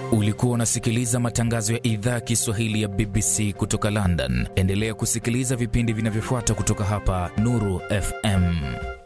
Ulikuwa unasikiliza matangazo ya idhaa Kiswahili ya BBC kutoka London. Endelea kusikiliza vipindi vinavyofuata kutoka hapa Nuru FM.